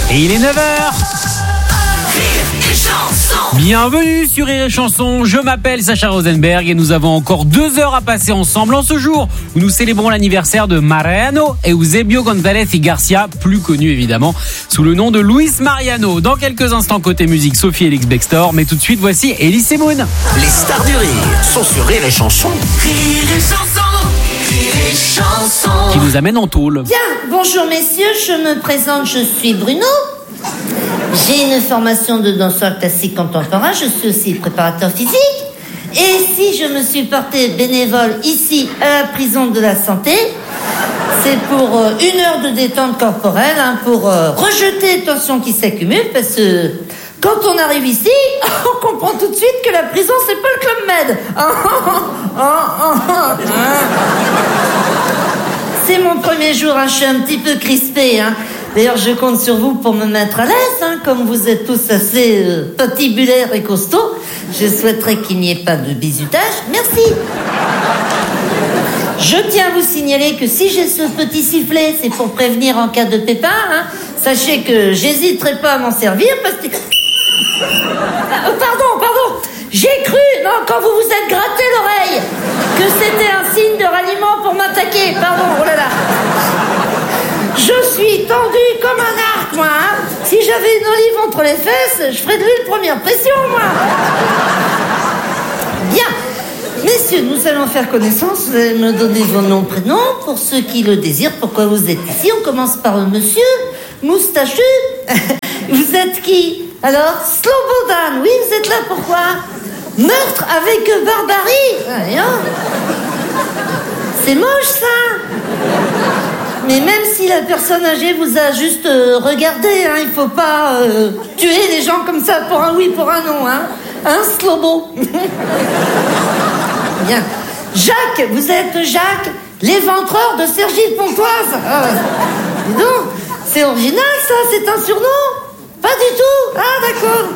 Et il est 9h. Bienvenue sur Rire et Chanson, je m'appelle Sacha Rosenberg et nous avons encore 2 heures à passer ensemble en ce jour où nous célébrons l'anniversaire de Mariano Eusebio González y Garcia, plus connu évidemment sous le nom de Luis Mariano. Dans quelques instants côté musique, Sophie et Elix Bextor, mais tout de suite voici Elise et Moon. Les stars du rire sont sur Rire et Chanson. Rire et Chanson, Rire et Chanson. Qui nous amène en tôle. Bien, bonjour messieurs, je me présente, je suis Bruno. J'ai une formation de danseur classique contemporain, je suis aussi préparateur physique. Et si je me suis portée bénévole ici à la prison de la santé, c'est pour 1 heure de détente corporelle, pour rejeter les tensions qui s'accumulent, parce que quand on arrive ici, on comprend tout de suite que la prison, c'est pas le Club Med. C'est mon premier jour, je suis un petit peu crispée. D'ailleurs, je compte sur vous pour me mettre à l'aise, comme vous êtes tous assez patibulaires et costauds. Je souhaiterais qu'il n'y ait pas de bizutage. Merci. Je tiens à vous signaler que si j'ai ce petit sifflet, c'est pour prévenir en cas de pépin. Sachez que j'hésiterai pas à m'en servir parce que... Pardon. J'ai cru, quand vous vous êtes gratté l'oreille, que c'était un signe de ralliement pour m'attaquer. Pardon, oh là là. Je suis tendue comme un arc, moi. Si j'avais une olive entre les fesses, je ferais de lui de première pression, moi. Bien. Messieurs, nous allons faire connaissance. Vous allez me donner vos noms, prénoms, pour ceux qui le désirent. Pourquoi vous êtes ici? On commence par monsieur moustachu. Vous êtes qui? Alors, Slobodan. Oui, vous êtes là, pourquoi? Meurtre avec barbarie. C'est moche, ça. Mais même si la personne âgée vous a juste regardé, il faut pas tuer les gens comme ça pour un oui, pour un non, Slobo. Bien. Jacques, vous êtes Jacques, l'éventreur de Cergy-Pontoise. Dis donc, c'est original ça, c'est un surnom? Pas du tout. Ah d'accord.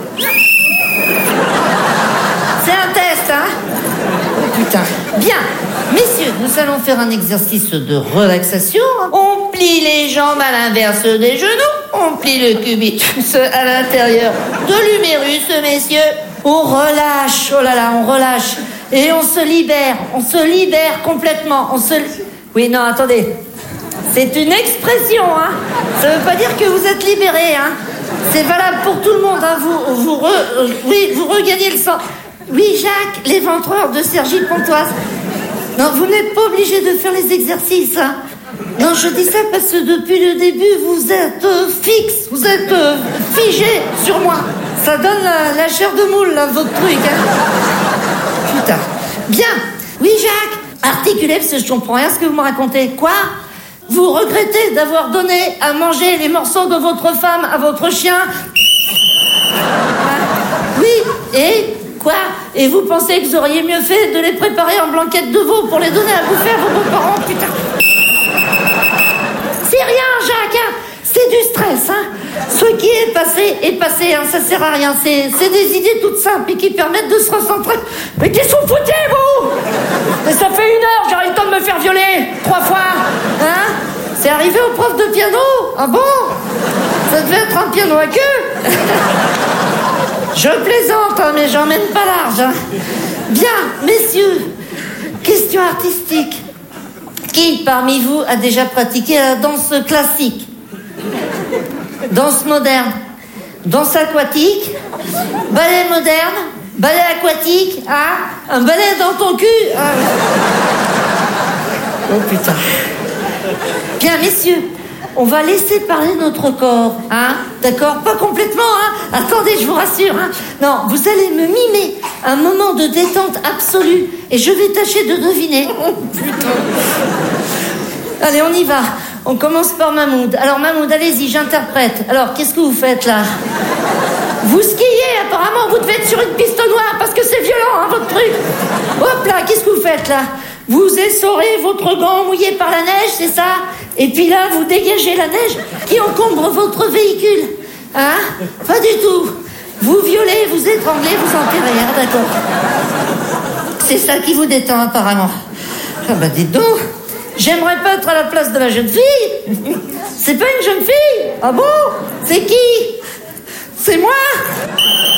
C'est un test, Oh putain. Bien. Messieurs, nous allons faire un exercice de relaxation. On plie les jambes à l'inverse des genoux. On plie le cubitus à l'intérieur de l'humérus, messieurs. On relâche, oh là là, on relâche. Et on se libère complètement. Oui, non, attendez. C'est une expression, Ça veut pas dire que vous êtes libérés, C'est valable pour tout le monde, Vous regagnez le sang. Oui, Jacques, l'éventreur de Cergy-Pontoise. Non, vous n'êtes pas obligé de faire les exercices, Non, je dis ça parce que depuis le début, vous êtes fixe, vous êtes figé sur moi. Ça donne la chair de moule, là, votre truc, Putain. Bien. Oui, Jacques. Articulez, parce que je comprends rien ce que vous me racontez. Quoi? Vous regrettez d'avoir donné à manger les morceaux de votre femme à votre chien? Oui, et... Quoi? Et vous pensez que vous auriez mieux fait de les préparer en blanquette de veau pour les donner à bouffer à vos beaux-parents? Putain. C'est rien, Jacques, C'est du stress, Ce qui est passé, ça sert à rien. C'est des idées toutes simples et qui permettent de se recentrer. Mais qui sont foutus, vous? Mais ça fait 1 heure, j'aurais le temps de me faire violer 3 fois, C'est arrivé au prof de piano? Ah bon? Ça devait être un piano à queue. Je plaisante, mais j'en mène pas large. Bien, messieurs, question artistique. Qui parmi vous a déjà pratiqué la danse classique? Danse moderne? Danse aquatique? Ballet moderne? Ballet aquatique? Un ballet dans ton cul? Oh putain. Bien, messieurs, on va laisser parler notre corps, D'accord? Pas complètement, Attendez, je vous rassure, Non, vous allez me mimer un moment de détente absolue et je vais tâcher de deviner. Oh, putain. Allez, on y va. On commence par Mahmoud. Alors, Mahmoud, allez-y, j'interprète. Alors, qu'est-ce que vous faites, là? Vous skiez, apparemment, vous devez être sur une piste noire parce que c'est violent, votre truc. Hop là, qu'est-ce que vous faites, là? Vous essorez votre gant mouillé par la neige, c'est ça? Et puis là, vous dégagez la neige qui encombre votre véhicule. Pas du tout. Vous violez, vous étranglez, vous enterrez, d'accord. C'est ça qui vous détend, apparemment. Ah bah, dites donc. J'aimerais pas être à la place de la jeune fille. C'est pas une jeune fille? Ah bon? C'est qui? C'est moi?